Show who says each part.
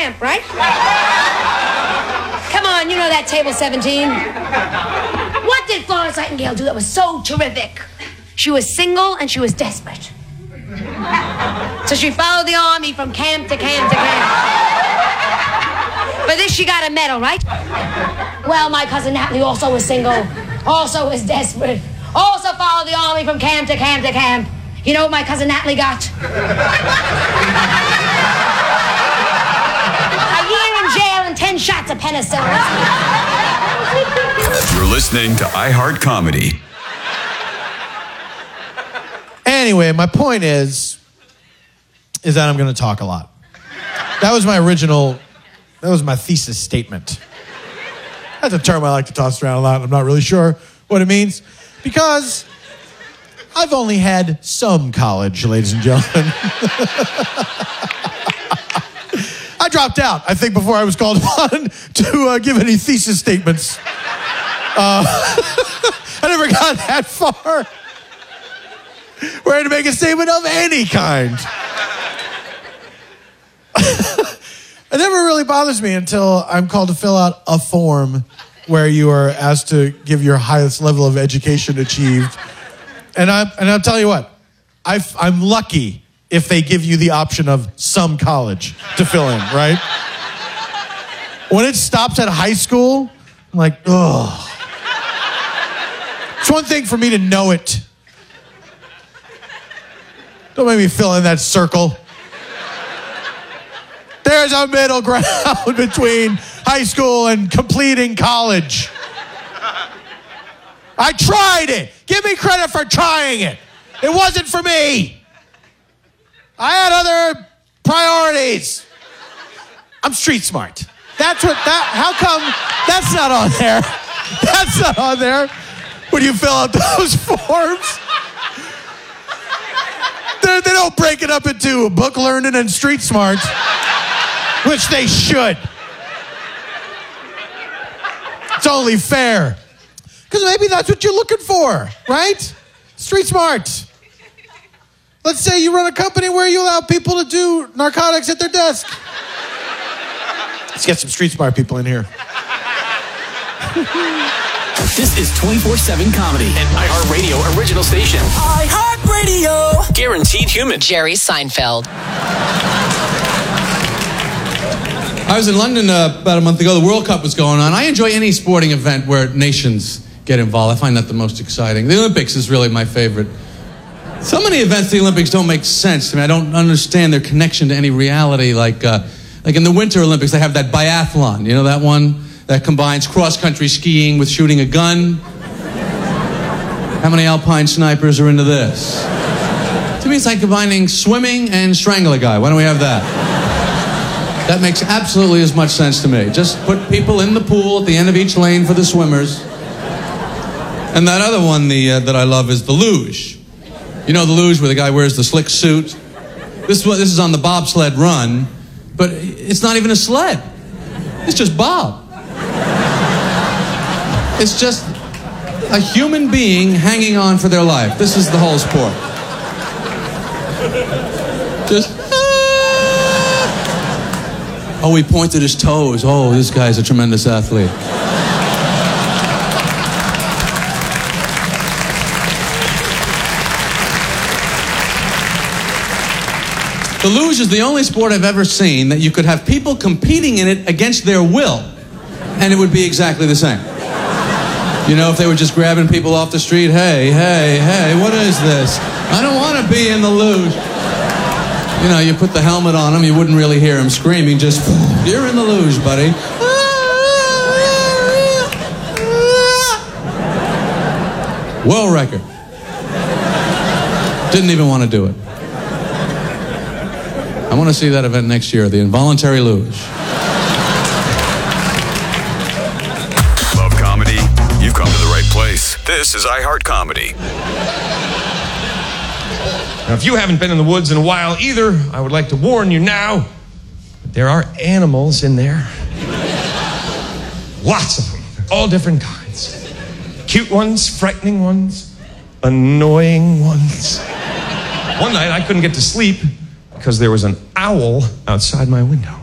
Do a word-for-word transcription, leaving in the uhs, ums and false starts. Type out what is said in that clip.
Speaker 1: camp, right? Come on, you know that table seventeen. What did Florence Nightingale do that was so terrific? She was single and she was desperate. So she followed the army from camp to camp to camp. For this she got a medal, right? Well, my cousin Natalie also was single, also was desperate, also followed the army from camp to camp to camp. You know what my cousin Natalie got? A year in jail and ten shots of penicillin.
Speaker 2: You're listening to iHeart Comedy.
Speaker 3: Anyway, my point is, is that I'm going to talk a lot. That was my original, that was my thesis statement. That's a term I like to toss around a lot. I'm not really sure what it means. Because I've only had some college, ladies and gentlemen. I dropped out, I think, before I was called upon to uh, give any thesis statements. Uh, I never got that far. Ready to make a statement of any kind. It never really bothers me until I'm called to fill out a form where you are asked to give your highest level of education achieved. And I'm, and I'll tell you what, I've, I'm lucky if they give you the option of some college to fill in, right? When it stops at high school, I'm like, ugh. It's one thing for me to know it. Don't make me fill in that circle. There's a middle ground between high school and completing college. I tried it. Give me credit for trying it. It wasn't for me. I had other priorities. I'm street smart. That's what that, how come that's not on there? That's not on there when you fill out those forms. They're, they don't break it up into book learning and street smart, which they should. It's only fair. Because maybe that's what you're looking for, right? Street smart. Let's say you run a company where you allow people to do narcotics at their desk. Let's get some street smart people in here.
Speaker 4: This is twenty-four seven Comedy, an iHeartRadio original station. iHeartRadio. Guaranteed human.
Speaker 5: Jerry Seinfeld.
Speaker 6: I was in London uh, about a month ago. The World Cup was going on. I enjoy any sporting event where nations get involved. I find that the most exciting. The Olympics is really my favorite. So many events, the Olympics, don't make sense to me. I don't understand their connection to any reality. Like, uh, like in the Winter Olympics, they have that biathlon. You know that one? That combines cross-country skiing with shooting a gun. How many alpine snipers are into this? To me, it's like combining swimming and strangle a guy. Why don't we have that? That makes absolutely as much sense to me. Just put people in the pool at the end of each lane for the swimmers. And that other one the, uh, that I love is the luge. You know the luge where the guy wears the slick suit? This, this is on the bobsled run, but it's not even a sled. It's just bob. It's just a human being hanging on for their life. This is the whole sport. Just, ah. Oh, he pointed his toes. Oh, this guy's a tremendous athlete. The luge is the only sport I've ever seen that you could have people competing in it against their will, and it would be exactly the same. You know, if they were just grabbing people off the street, hey, hey, hey, what is this? I don't want to be in the luge. You know, you put the helmet on him, you wouldn't really hear him screaming, just, you're in the luge, buddy. World record. Didn't even want to do it. I want to see that event next year, the involuntary luge.
Speaker 2: Love comedy? You've come to the right place. This is iHeart Comedy.
Speaker 7: Now, if you haven't been in the woods in a while either, I would like to warn you now that there are animals in there. Lots of them, all different kinds. Cute ones, frightening ones, annoying ones. One night I couldn't get to sleep because there was an owl outside my window.